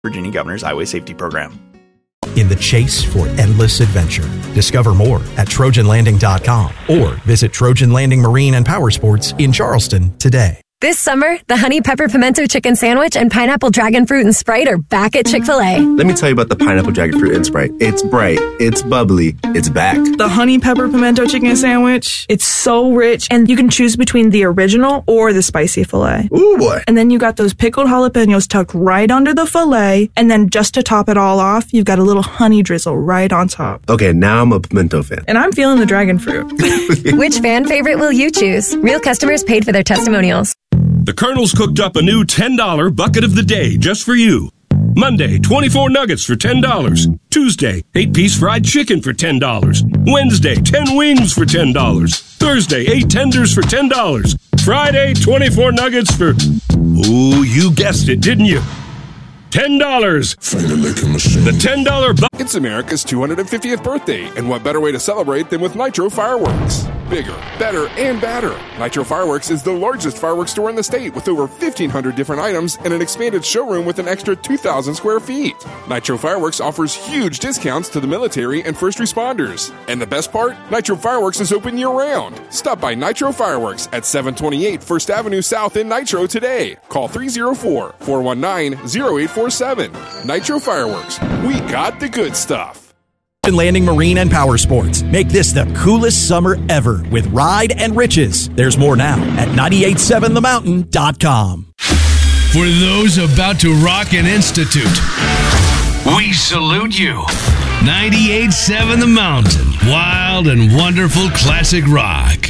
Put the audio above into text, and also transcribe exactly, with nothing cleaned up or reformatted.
Virginia Governor's Highway Safety Program. In the chase for endless adventure. Discover more at Trojan Landing dot com or visit Trojan Landing Marine and Power Sports in Charleston today. This summer, the Honey Pepper Pimento Chicken Sandwich and Pineapple Dragon Fruit and Sprite are back at Chick-fil-A. Let me tell you about the Pineapple Dragon Fruit and Sprite. It's bright, it's bubbly, it's back. The Honey Pepper Pimento Chicken Sandwich, it's so rich, and you can choose between the original or the spicy filet. Ooh, boy. And then you got those pickled jalapenos tucked right under the filet, and then just to top it all off, you've got a little honey drizzle right on top. Okay, now I'm a pimento fan. And I'm feeling the dragon fruit. Which fan favorite will you choose? Real customers paid for their testimonials. The Colonel's cooked up a new ten dollar bucket of the day just for you. Monday, twenty-four nuggets for ten dollars. Tuesday, eight piece fried chicken for ten dollars. Wednesday, ten wings for ten dollars. Thursday, eight tenders for ten dollars. Friday, twenty-four nuggets for... Ooh, you guessed it, didn't you? ten dollars. The ten dollar bucket. It's America's two hundred fiftieth birthday, and what better way to celebrate than with Nitro Fireworks? Bigger, better, and badder. Nitro Fireworks is the largest fireworks store in the state with over fifteen hundred different items and an expanded showroom with an extra two thousand square feet. Nitro Fireworks offers huge discounts to the military and first responders. And the best part? Nitro Fireworks is open year-round. Stop by Nitro Fireworks at seven twenty-eight First Avenue South in Nitro today. Call three oh four, four one nine, oh eight four seven. Nitro Fireworks. We got the good stuff. Landing Marine and Power Sports. Make this the coolest summer ever with Ride and Riches. There's more now at nine eight seven the mountain dot com. For those about to rock an institute, we salute you. ninety-eight point seven The Mountain. Wild and wonderful classic rock.